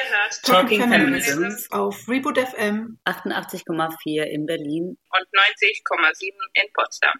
hörst Talking Feminism auf Reboot FM 88,4 in Berlin und 90,7 in Potsdam.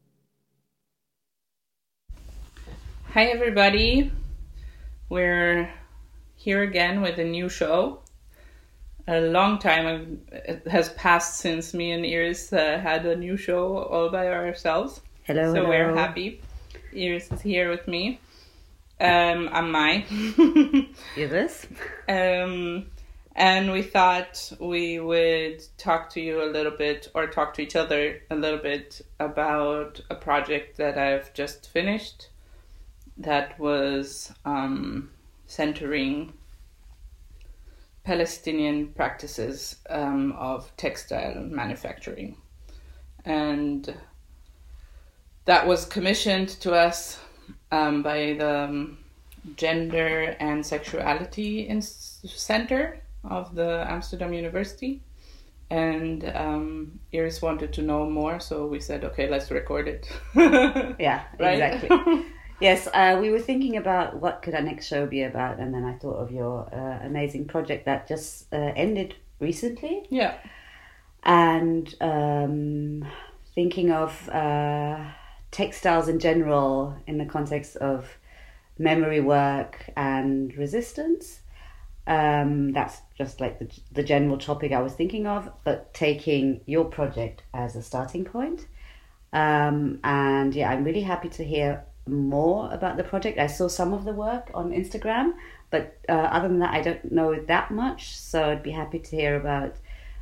Hi everybody, we're here again with a new show. A long time has passed since me and Iris had a new show all by ourselves. Hello. We're happy. Iris is here with me. I'm Mai. Iris. And we thought we would talk to you a little bit, or talk to each other a little bit about a project that I've just finished that was centering Palestinian practices of textile manufacturing. And that was commissioned to us by the Gender and Sexuality Center of the Amsterdam University. And Iris wanted to know more, so we said, okay, let's record it. Yeah, right? Exactly. Yes, we were thinking about what could our next show be about, and then I thought of your amazing project that just ended recently. Yeah. And thinking of textiles in general in the context of memory work and resistance. That's just like the general topic I was thinking of, but taking your project as a starting point. And yeah, I'm really happy to hear more about the project. I saw some of the work on Instagram, but other than that, I don't know that much. So I'd be happy to hear about,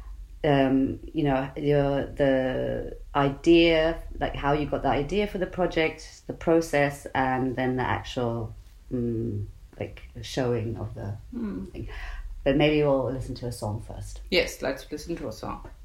the idea, like how you got the idea for the project, the process, and then the actual showing of the thing. But maybe we'll listen to a song first. Yes, let's listen to a song.